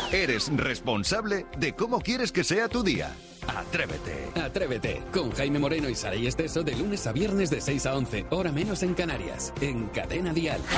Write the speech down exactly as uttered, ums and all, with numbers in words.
Eres responsable de cómo quieres que sea tu día. Atrévete. Atrévete con Jaime Moreno y Saray Esteso de lunes a viernes de seis a once, hora menos en Canarias, en Cadena Dial.